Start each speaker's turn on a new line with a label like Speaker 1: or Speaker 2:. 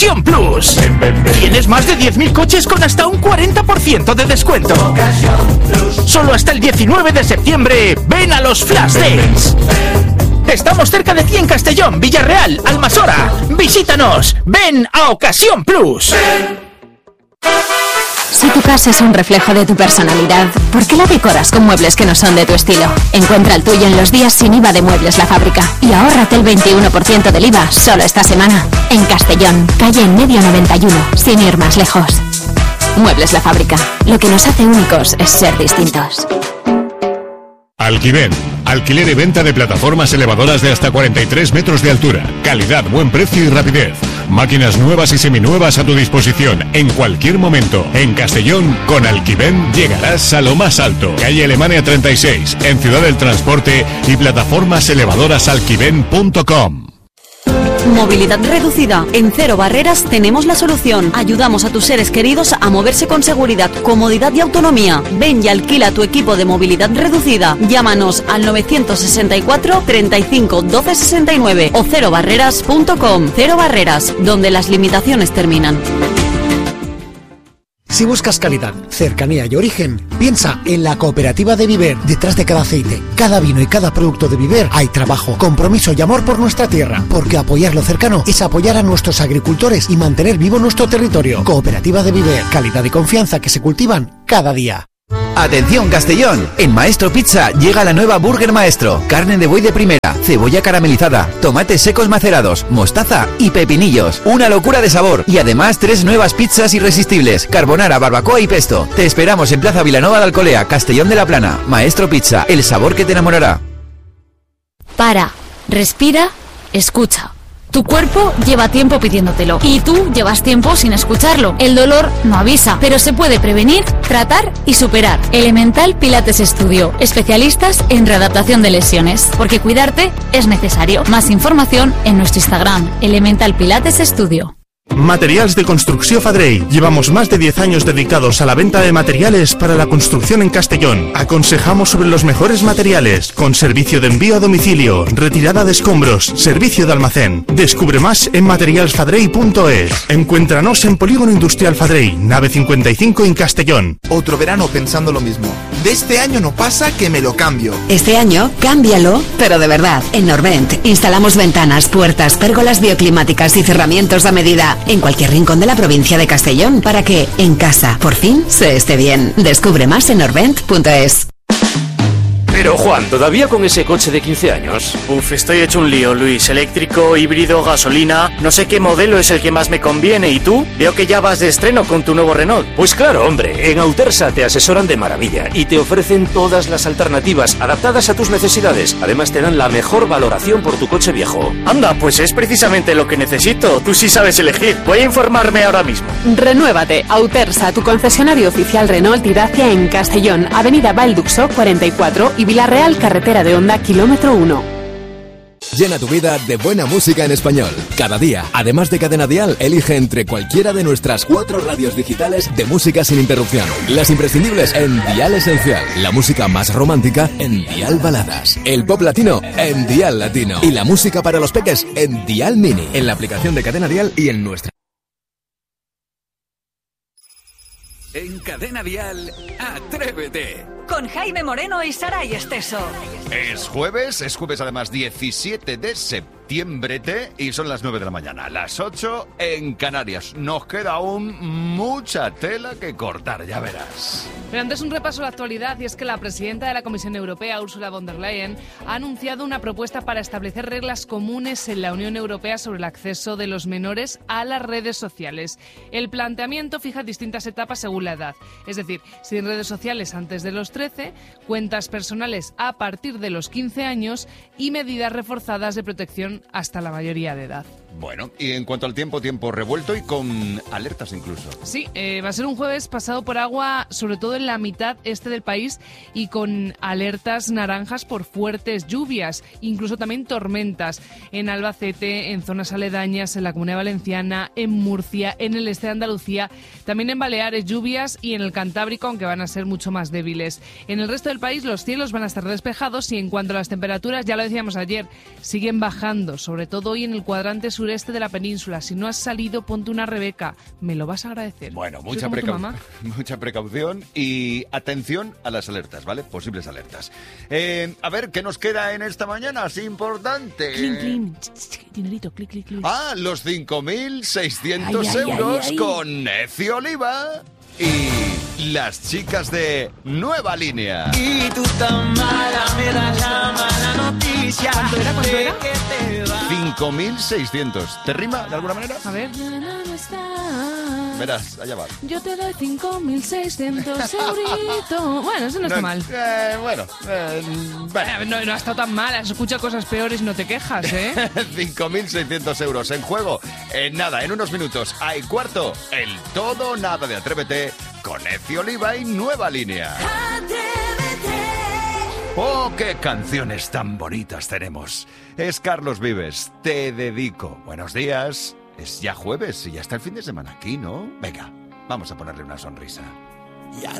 Speaker 1: Ocasión Plus. Tienes más de 10.000 coches con hasta un 40% de descuento. Solo hasta el 19 de septiembre, ven a los Flash Days. Estamos cerca de ti en Castellón, Villarreal, Almasora. Visítanos, ven a Ocasión Plus.
Speaker 2: Si tu casa es un reflejo de tu personalidad, ¿por qué la decoras con muebles que no son de tu estilo? Encuentra el tuyo en los días sin IVA de Muebles La Fábrica y ahórrate el 21% del IVA solo esta semana. En Castellón, calle en medio 91, sin ir más lejos. Muebles La Fábrica. Lo que nos hace únicos es ser distintos.
Speaker 3: Alquiven, alquiler y venta de plataformas elevadoras de hasta 43 metros de altura. Calidad, buen precio y rapidez. Máquinas nuevas y seminuevas a tu disposición en cualquier momento. En Castellón, con Alquiven llegarás a lo más alto. Calle Alemania 36, en Ciudad del Transporte y plataformas elevadoras alquiven.com.
Speaker 4: Movilidad reducida. En Cero Barreras tenemos la solución. Ayudamos a tus seres queridos a moverse con seguridad, comodidad y autonomía. Ven y alquila tu equipo de movilidad reducida. Llámanos al 964 35 12 69 o cerobarreras.com. Cero Barreras, donde las limitaciones terminan.
Speaker 5: Si buscas calidad, cercanía y origen, piensa en la Cooperativa de Viver. Detrás de cada aceite, cada vino y cada producto de Viver hay trabajo, compromiso y amor por nuestra tierra. Porque apoyar lo cercano es apoyar a nuestros agricultores y mantener vivo nuestro territorio. Cooperativa de Viver, calidad y confianza que se cultivan cada día.
Speaker 6: Atención Castellón, en Maestro Pizza llega la nueva Burger Maestro, carne de buey de primera, cebolla caramelizada, tomates secos macerados, mostaza y pepinillos, una locura de sabor y además 3 nuevas pizzas irresistibles, carbonara, barbacoa y pesto. Te esperamos en Plaza Vilanova de Alcolea, Castellón de la Plana. Maestro Pizza, el sabor que te enamorará.
Speaker 2: Para, respira, escucha. Tu cuerpo lleva tiempo pidiéndotelo y tú llevas tiempo sin escucharlo. El dolor no avisa, pero se puede prevenir, tratar y superar. Elemental Pilates Studio, especialistas en readaptación de lesiones, porque cuidarte es necesario. Más información en nuestro Instagram, Elemental Pilates Studio.
Speaker 7: Materials de Construcció Fadrell. Llevamos más de 10 años dedicados a la venta de materiales para la construcción en Castellón. Aconsejamos sobre los mejores materiales, con servicio de envío a domicilio, retirada de escombros, servicio de almacén. Descubre más en materialsfadrell.es. Encuéntranos en Polígono Industrial Fadrell, nave 55 en Castellón.
Speaker 8: Otro verano pensando lo mismo. De este año no pasa que me lo cambio.
Speaker 9: Este año, cámbialo, pero de verdad. En Norvent instalamos ventanas, puertas, pérgolas bioclimáticas y cerramientos a medida en cualquier rincón de la provincia de Castellón para que, en casa, por fin, se esté bien. Descubre más en norvent.es.
Speaker 10: Pero Juan, ¿todavía con ese coche de 15 años?
Speaker 11: Uf, estoy hecho un lío, Luis. Eléctrico, híbrido, gasolina... No sé qué modelo es el que más me conviene. ¿Y tú? Veo que ya vas de estreno con tu nuevo Renault.
Speaker 10: Pues claro, hombre. En Autersa te asesoran de maravilla y te ofrecen todas las alternativas adaptadas a tus necesidades. Además te dan la mejor valoración por tu coche viejo.
Speaker 11: Anda, pues es precisamente lo que necesito. Tú sí sabes elegir. Voy a informarme ahora mismo.
Speaker 12: Renuévate. Autersa, tu concesionario oficial Renault y Dacia en Castellón, Avenida Valduxo 44 y Villarreal, carretera de Honda, kilómetro 1.
Speaker 13: Llena tu vida de buena música en español. Cada día, además de Cadena Dial, elige entre cualquiera de nuestras 4 radios digitales de música sin interrupción. Las imprescindibles en Dial Esencial. La música más romántica en Dial Baladas. El pop latino en Dial Latino. Y la música para los peques en Dial Mini. En la aplicación de Cadena Dial y en nuestra...
Speaker 14: En Cadena Dial, Atrévete.
Speaker 4: Con Jaime Moreno y Saray Esteso.
Speaker 15: Es jueves además 17 de septiembre y son las 9 de la mañana, las 8 en Canarias. Nos queda aún mucha tela que cortar, ya verás.
Speaker 16: Pero antes un repaso a la actualidad, y es que la presidenta de la Comisión Europea, Ursula von der Leyen, ha anunciado una propuesta para establecer reglas comunes en la Unión Europea sobre el acceso de los menores a las redes sociales. El planteamiento fija distintas etapas según la edad, es decir, sin redes sociales antes de los 13, cuentas personales a partir de los 15 años y medidas reforzadas de protección hasta la mayoría de edad.
Speaker 15: Bueno, y en cuanto al tiempo revuelto y con alertas incluso.
Speaker 16: Sí, va a ser un jueves pasado por agua, sobre todo en la mitad este del país, y con alertas naranjas por fuertes lluvias, incluso también tormentas en Albacete, en zonas aledañas, en la Comunidad Valenciana, en Murcia, en el este de Andalucía, también en Baleares lluvias y en el Cantábrico, aunque van a ser mucho más débiles. En el resto del país los cielos van a estar despejados y en cuanto a las temperaturas, ya lo decíamos ayer, siguen bajando, sobre todo hoy en el cuadrante sur sureste de la península. Si no has salido, ponte una Rebeca. Me lo vas a agradecer.
Speaker 15: Bueno,
Speaker 16: mucha
Speaker 15: precaución y atención a las alertas, ¿vale? Posibles alertas. A ver, ¿qué nos queda en esta mañana? Es importante.
Speaker 16: Clean. Dinerito, clic.
Speaker 15: Ah, los 5.600 euros con Necio Oliva y las chicas de Nueva Línea.
Speaker 17: Y tú tan mala, me das la mala noticia.
Speaker 16: ¿Cuánto era?
Speaker 15: 5.600. ¿Te rima de alguna manera?
Speaker 16: A ver.
Speaker 15: Verás, allá va.
Speaker 16: Yo te doy 5.600 euritos. Bueno, eso no está mal. No ha estado tan mal. Has escuchado cosas peores y no te quejas, ¿eh?
Speaker 15: 5.600 euros en juego. En nada, en unos minutos. Hay cuarto. El todo o nada de Atrévete con Necio Oliva y Nueva Línea. ¡Oh, qué canciones tan bonitas tenemos! Es Carlos Vives, Te dedico. Buenos días. Es ya jueves y ya está el fin de semana aquí, ¿no? Venga, vamos a ponerle una sonrisa.
Speaker 17: Ya